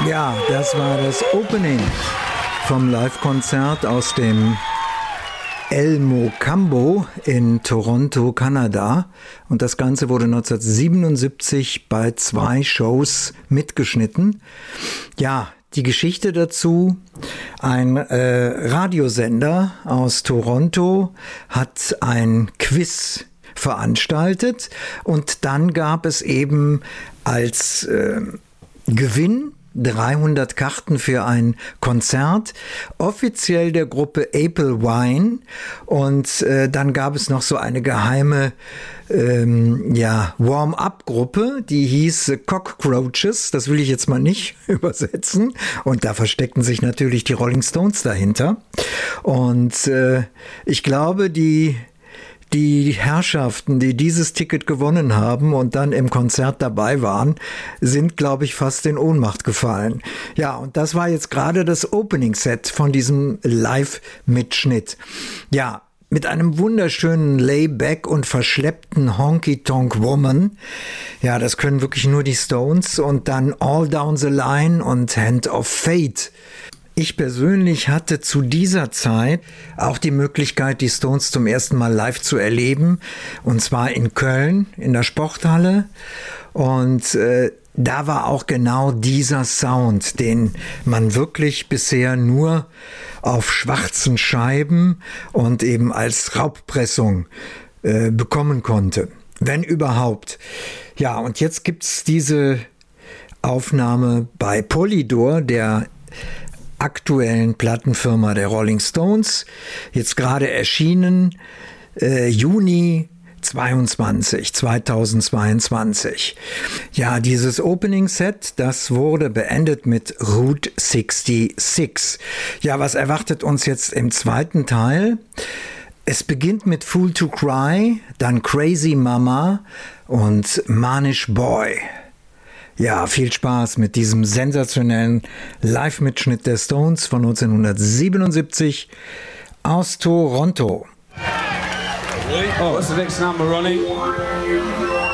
Ja, das war das Opening vom Live-Konzert aus dem El Mocambo in Toronto, Kanada. Und das Ganze wurde 1977 bei 2 Shows mitgeschnitten. Ja, die Geschichte dazu: ein Radiosender aus Toronto hat ein Quiz veranstaltet und dann gab es eben als Gewinn 300 Karten für ein Konzert, offiziell der Gruppe Apple Wine, und dann gab es noch so eine geheime Warm-up-Gruppe, die hieß The Cockroaches, das will ich jetzt mal nicht übersetzen, und da versteckten sich natürlich die Rolling Stones dahinter, und ich glaube, die Herrschaften, die dieses Ticket gewonnen haben und dann im Konzert dabei waren, sind, glaube ich, fast in Ohnmacht gefallen. Ja, und das war jetzt gerade das Opening-Set von diesem Live-Mitschnitt. Ja, mit einem wunderschönen Layback und verschleppten Honky-Tonk-Woman. Ja, das können wirklich nur die Stones. Und dann All Down the Line und Hand of Fate. Ich persönlich hatte zu dieser Zeit auch die Möglichkeit, die Stones zum ersten Mal live zu erleben, und zwar in Köln in der Sporthalle, und da war auch genau dieser Sound, den man wirklich bisher nur auf schwarzen Scheiben und eben als Raubpressung bekommen konnte, wenn überhaupt. Ja, und jetzt gibt's diese Aufnahme bei Polydor, der aktuellen Plattenfirma der Rolling Stones, jetzt gerade erschienen, Juni 2022. Ja, dieses Opening-Set, das wurde beendet mit Route 66. Ja, was erwartet uns jetzt im zweiten Teil? Es beginnt mit Fool to Cry, dann Crazy Mama und Manish Boy. Ja, viel Spaß mit diesem sensationellen Live-Mitschnitt der Stones von 1977 aus Toronto. Oh, what's the next number, Ronnie?